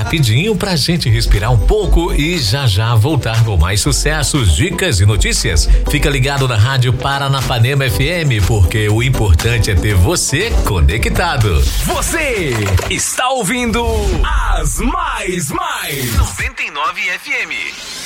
rapidinho pra gente respirar um pouco e já voltar com mais sucessos, dicas e notícias. Fica ligado na Rádio Paranapanema FM, porque o importante é ter você conectado. Você está ouvindo As Mais 99 FM.